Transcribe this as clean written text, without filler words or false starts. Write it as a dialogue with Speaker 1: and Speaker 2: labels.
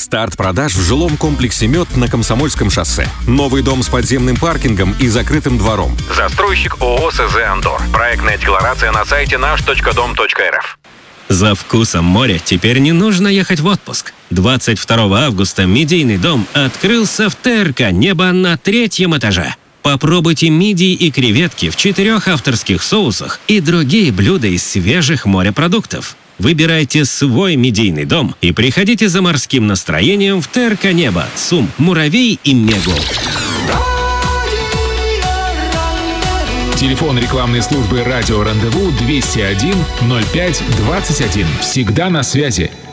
Speaker 1: Старт продаж в жилом комплексе «Мед» на Комсомольском шоссе. Новый дом с подземным паркингом и закрытым двором. Застройщик ООО «СЗ Андор». Проектная декларация на сайте наш.дом.рф.
Speaker 2: За вкусом моря теперь не нужно ехать в отпуск. 22 августа Мидийный дом открылся в ТРК «Небо» на 3-м этаже. Попробуйте мидии и креветки в 4 авторских соусах и другие блюда из свежих морепродуктов. Выбирайте свой Мидийный дом и приходите за морским настроением в ТРК «Небо», ЦУМ, «Муравей» и «Мегу».
Speaker 3: Телефон рекламной службы «Радио Рандеву» 201 05 21. Всегда на связи.